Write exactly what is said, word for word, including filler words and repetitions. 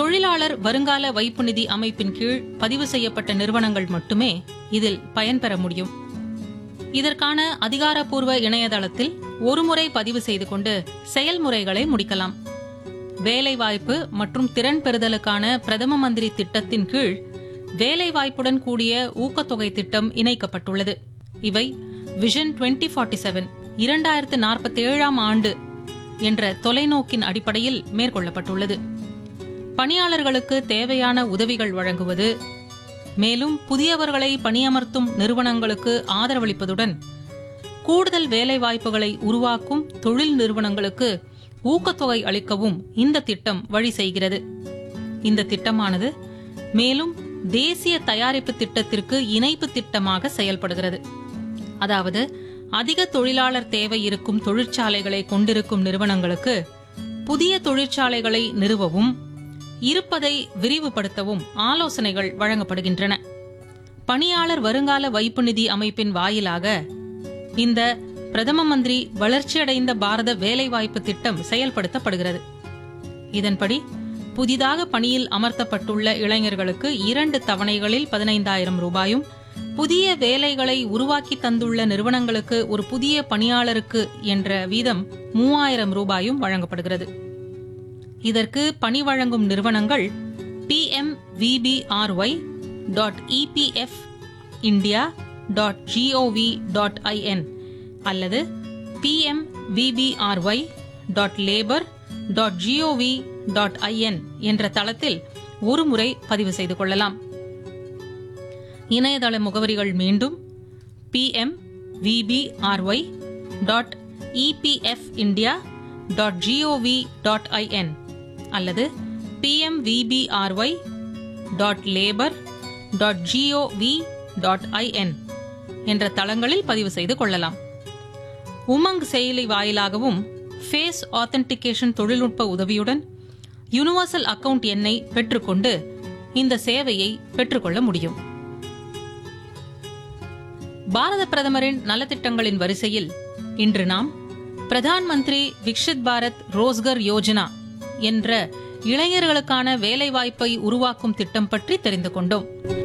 தொழிலாளர் வருங்கால வைப்பு நிதி அமைப்பின் கீழ் பதிவு செய்யப்பட்ட நிறுவனங்கள் மட்டுமே இதில் பயன்பெற முடியும். இதற்கான அதிகாரப்பூர்வ இணையதளத்தில் ஒருமுறை பதிவு செய்து கொண்டு செயல்முறைகளை முடிக்கலாம். வேலைவாய்ப்பு மற்றும் திறன் பெறுதலுக்கான பிரதம மந்திரி திட்டத்தின் கீழ் வேலைவாய்ப்புடன் கூடிய ஊக்கத்தொகை திட்டம் இணைக்கப்பட்டுள்ளது. இவை விஷன் டுவெண்ட்டி ஃபார்ட்டி செவன் இரண்டாயிரத்து நாற்பத்தி ஏழாம் ஆண்டு என்ற தொலைநோக்கின் அடிப்படையில் மேற்கொள்ளப்பட்டுள்ளது. பணியாளர்களுக்கு தேவையான உதவிகள் வழங்குவது, மேலும் புதியவர்களை பணியமர்த்தும் நிறுவனங்களுக்கு ஆதரவளிப்பதுடன் கூடுதல் வேலைவாய்ப்புகளை உருவாக்கும் தொழில் நிறுவனங்களுக்கு ஊக்கத்தொகை அளிக்கவும் இந்த திட்டம் வழி செய்கிறது. இந்த திட்டமானது மேலும் தேசிய தயாரிப்பு திட்டத்திற்கு இணைப்பு திட்டமாக செயல்படுகிறது. அதாவது அதிக தொழிலாளர் தேவை இருக்கும் தொழிற்சாலைகளை கொண்டிருக்கும் நிறுவனங்களுக்கு புதிய தொழிற்சாலைகளை நிறுவவும் இருப்பதை விரிவுபடுத்தவும் ஆலோசனைகள் வழங்கப்படுகின்றன. பணியாளர் வருங்கால வைப்பு நிதி அமைப்பின் வாயிலாக இந்த பிரதம மந்திரி வளர்ச்சியடைந்த பாரத வேலைவாய்ப்பு திட்டம் செயல்படுத்தப்படுகிறது. இதன்படி புதிதாக பணியில் அமர்த்தப்பட்டுள்ள இளைஞர்களுக்கு இரண்டு தவணைகளில் பதினைந்தாயிரம் ரூபாயும், புதிய வேலைகளை உருவாக்கி தந்துள்ள நிறுவனங்களுக்கு ஒரு புதிய பணியாளருக்கு என்ற வீதம் மூவாயிரம் ரூபாயும் வழங்கப்படுகிறது. இதற்கு பணி வழங்கும் நிறுவனங்கள் B M V P R Y dot E P F India dot gov dot I என் அல்லது B M V P R Y dot labour dot gov dot I என் என்ற தளத்தில் ஒரு முறை பதிவு செய்து கொள்ளலாம். இணையதள முகவரிகள் மீண்டும் B M V P R Y dot E P F India dot gov dot I என் அல்லது B M V P R Y dot labour dot gov dot I என் என்ற தளங்களில் பதிவு செய்து கொள்ளலாம். உமங் செயலி வாயிலாகவும் ஃபேஸ் ஆத்தென்டிகேஷன் தொழில்நுட்ப உதவியுடன் யூனிவர்சல் அக்கவுண்ட் எண்ணை பெற்றுக்கொண்டு இந்த சேவையை பெற்றுக்கொள்ள முடியும். பாரத பிரதமரின் நலத்திட்டங்களின் வரிசையில் இன்று நாம் பிரதான் மந்திரி விக்ஷித் பாரத் ரோஸ்கர் யோஜனா என்ற இளைஞர்களுக்கான வேலைவாய்ப்பை உருவாக்கும் திட்டம் பற்றி தெரிந்து கொண்டோம்.